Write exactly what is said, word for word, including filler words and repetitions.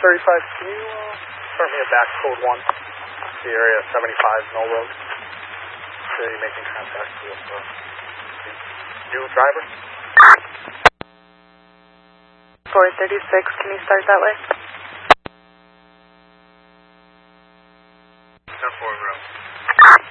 thirty-five, can you uh, start me a back code one? The area seventy-five Mill Road. So you're making contact with uh, new driver. four thirty-six, can you start that way?